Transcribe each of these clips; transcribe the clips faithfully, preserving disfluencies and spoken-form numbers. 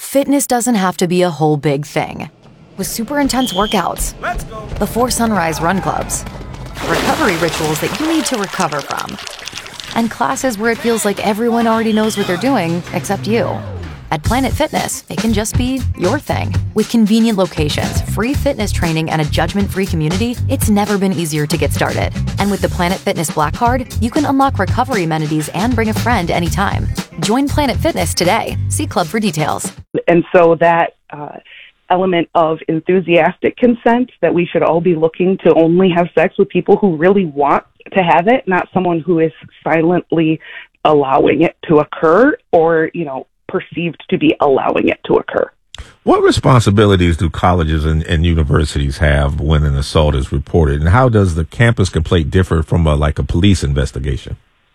Fitness doesn't have to be a whole big thing. With super intense workouts, Let's go. before sunrise run clubs, recovery rituals that you need to recover from, and classes where it feels like everyone already knows what they're doing except you. At Planet Fitness, it can just be your thing. With convenient locations, free fitness training, and a judgment-free community, it's never been easier to get started. And with the Planet Fitness Black Card, you can unlock recovery amenities and bring a friend anytime. Join Planet Fitness today. See Club for details. And so that uh, element of enthusiastic consent, that we should all be looking to only have sex with people who really want to have it, not someone who is silently allowing it to occur or, you know, perceived to be allowing it to occur. What responsibilities do colleges and, and universities have when an assault is reported, and how does the campus complaint differ from a, like a police investigation?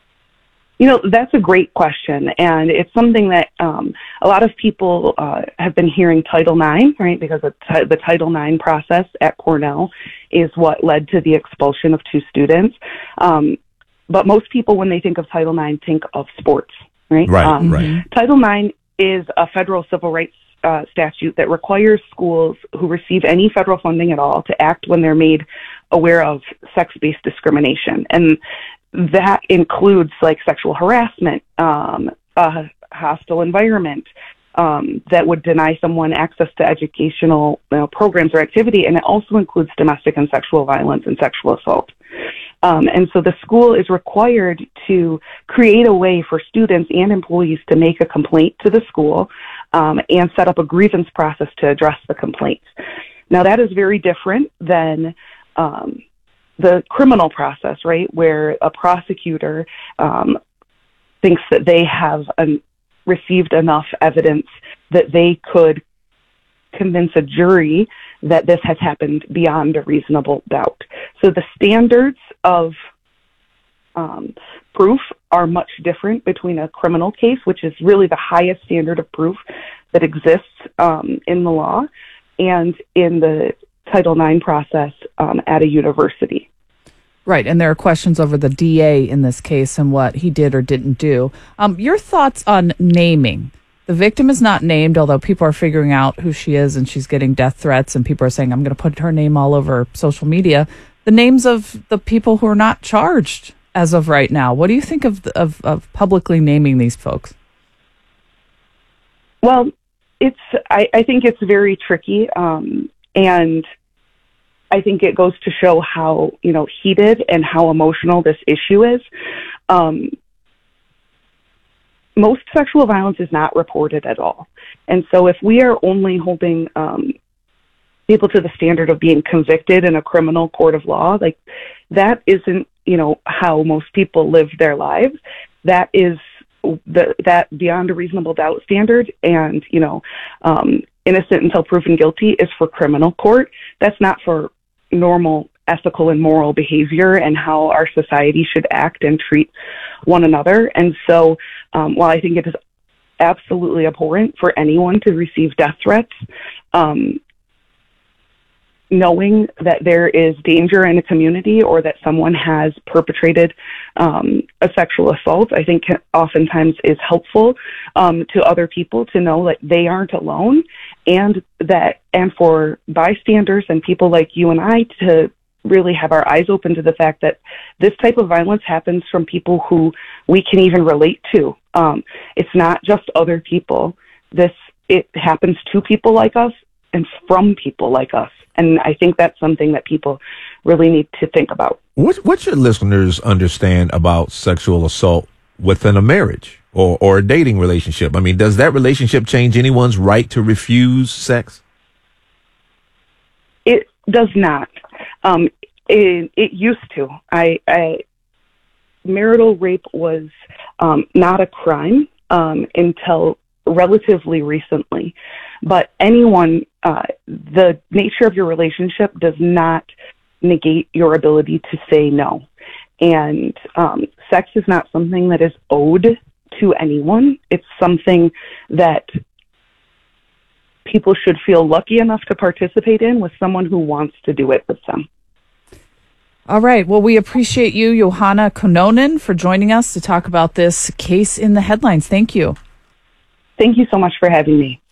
You know, that's a great question, and it's something that um, a lot of people uh, have been hearing Title nine, right, because the, t- the Title nine process at Cornell is what led to the expulsion of two students. Um, but most people, when they think of Title nine, think of sports. Right. Right, um, right. Title nine is a federal civil rights uh, statute that requires schools who receive any federal funding at all to act when they're made aware of sex-based discrimination. And that includes like sexual harassment, um, a hostile environment um, that would deny someone access to educational you know, programs or activity. And it also includes domestic and sexual violence and sexual assault. Um, and so the school is required to create a way for students and employees to make a complaint to the school um, and set up a grievance process to address the complaints. Now, that is very different than um, the criminal process, right, where a prosecutor um, thinks that they have um, received enough evidence that they could convince a jury that this has happened beyond a reasonable doubt. So the standards of um, proof are much different between a criminal case, which is really the highest standard of proof that exists um, in the law, and in the Title nine process um, at a university. Right, and there are questions over the D A in this case and what he did or didn't do. Um, your thoughts on naming? The victim is not named, although people are figuring out who she is and she's getting death threats and people are saying, I'm going to put her name all over social media. The names of the people who are not charged as of right now. What do you think of of, of publicly naming these folks? Well, it's I, I think it's very tricky, um, and I think it goes to show how, you know, heated and how emotional this issue is. Um, most sexual violence is not reported at all. And so if we are only holding um, people to the standard of being convicted in a criminal court of law, like that isn't, you know, how most people live their lives. That is the, that beyond a reasonable doubt standard, and, you know, um, innocent until proven guilty is for criminal court. That's not for normal ethical and moral behavior and how our society should act and treat one another. And so um, while I think it is absolutely abhorrent for anyone to receive death threats, um, knowing that there is danger in a community or that someone has perpetrated um, a sexual assault, I think oftentimes is helpful um, to other people to know that they aren't alone, and that, and for bystanders and people like you and I to really have our eyes open to the fact that this type of violence happens from people who we can even relate to. Um, it's not just other people. This, it happens to people like us and from people like us. And I think that's something that people really need to think about. What, what should listeners understand about sexual assault within a marriage or, or a dating relationship? I mean, does that relationship change anyone's right to refuse sex? It does not. Um, it, it used to. I, I marital rape was um, not a crime um, until relatively recently. But anyone, uh, the nature of your relationship does not negate your ability to say no. And um, sex is not something that is owed to anyone. It's something that people should feel lucky enough to participate in with someone who wants to do it with them. All right. Well, we appreciate you, Johanna Kononen, for joining us to talk about this case in the headlines. Thank you. Thank you so much for having me.